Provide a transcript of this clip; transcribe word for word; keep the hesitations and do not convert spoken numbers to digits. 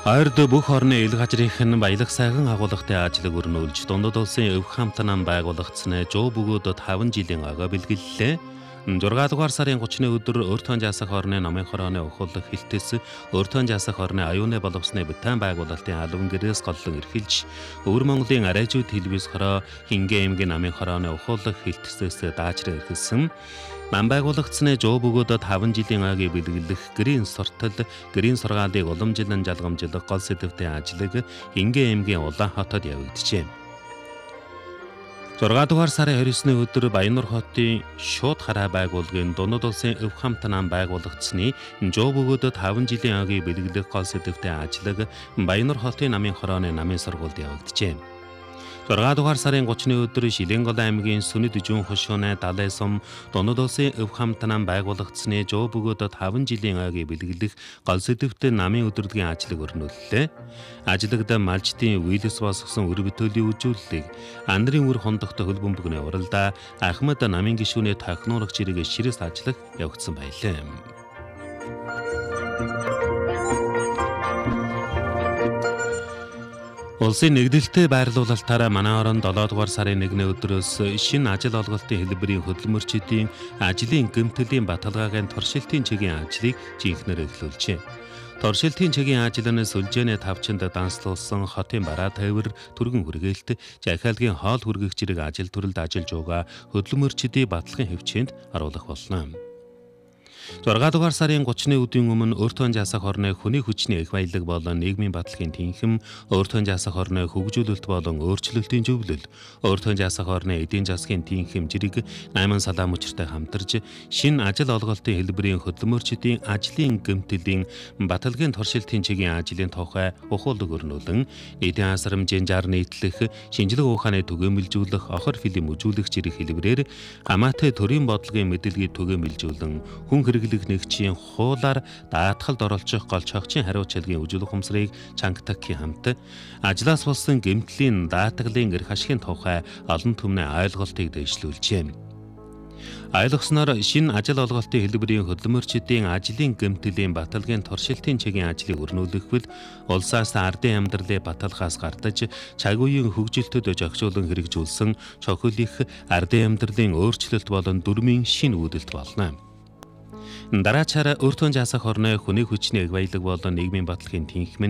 Ойрд бүх орны ил газрынхан баялаг сайхан агуулгатай ажлыг өрнүүлж дундад улсын өв хамт нам байгуулагдсны жоо бөгөөд таван жилийн ага бэлгэллээ. зургаан дугаар сарын гуравны өдөр өөртөө жасах орны намын хорооны ухуулах хилтэс өөртөө жасах орны аюуны боловсны битэн байгуулалтын албан гэрээс голлон эрхэлж өвөр Монголын арайжууд телевиз хороо хингээ эмгийн намын хорооны ухуулах хилтэсээс даачраа эрхэлсэн. Нам байгуулагдсны жоо бөгөөд таван жилийн агийг бэлгэлэх гэрийн сортол гэрийн сургаалыг уламжлан жалгамжлах гол сэдвтэй ажлыг хингээ эмгийн Улаан хотод явагдажээ. зургаан дугаар сарын хоёр ёсны өдөр Баяннур хотын шууд хараа байгууллагын дундад улсын өв хамт нам байгуулагдсны жоо бөгөөд таван жилийн агийг бэлгэлэх гол сэдвтэй ажлыг Баяннур хотын намын хорооны намын сургуульд явагдажээ. зургаан дугаар сарын гуравны өдөр Шилэнгол аймгийн Сүнэд Жүн хошууны Далай сум дундад улсын өв хамт нам байгуулагдсны жоо бөгөөд таван жилийн агийг бэлгэлэх гол сэдвтэй намын өдрөлгийн ажлыг өрнүүллээ. Ажлагт малчдын үеэлс босгосон өр бүтээлийн үжүүлэлийг андрын үр хондогтой хөл бөмбөгний уралдаа Ахмад намын гишүүний тахнуулагч ирэг ширэс ажиллах явагдсан байлаа. Улсын нэгдэлтэй байрлуулалтаараа манай орон долоо дугаар сарын нэгний өдрөөс шинэ ажил олголтын хэлбэрийн хөдөлмөрчдийн ажлын гэмтлийн баталгаагийн туршилтын чигийн ажлыг жинхнээр эхлүүлжээ. Туршилтын чигийн ажил нь сүлжээний тавчинд данслуулсан хотын бараа тайвар түргэн хүргээлт захиалгын хоол хүргэх зэрэг ажил төрөлд ажиллаж байгаа хөдөлмөрчдийн баталгын хөвчөнд оруулах болно. зургаан дугаар сарын гуравны өдрийн өмнө өөртөө жасах орны хүний хүчний их баялаг болон нийгмийн баталгын тэнхим, өөртөө жасах орны хөгжүүлэлт болон өөрчлөлтийн зөвлөл, өөртөө жасах орны эдийн засгийн тэнхим зэрэг найман салаа мөчөртэй хамтарч шинэ ажил олголтын хэлбэрийн хөдөлмөрчдийн ажлын гэмтлийн баталгын туршилтын чигийн ажлын тухай ухуулаг өрнүүлэн эдийн хасрамжийн жар нийтлэх, шинжлэх ухааны түгээмэлжүүлэх, охор фильм үзүүлэх зэрэг хэлбэрээр хамаатай төрийн бодлогын мэдээллийг түгээмэлжүүлэн хүн хэрэглэх нэгжийн хуулаар даатгалд оролцох гол чогчийн хариуцлагын үжил ухамсарыг чангатахын хамт ажлаас болсон гэмтлийн даатгалын эрх ашигын тухай олон түмний ойлголтыг дэвшлүүлжээ. Ойлгосноор шинэ ажил олголтын хэлбэрийн хөдөлмөрчдийн ажлын гэмтлийн баталгын туршилтын чигийн ажлыг өрнүүлэхвэл улсаас ардын амьдралын баталгаас гартаж цаг үеийн хөгжилтөд зохицуулан хэрэгжүүлсэн чухал их ардын амьдралын өөрчлөлт болон дүрмийн шинэ үүдэлт болно. Дараачаар өөртөө жасах орны хүний хүчний их баялаг болон нийгмийн баталгын тэнхим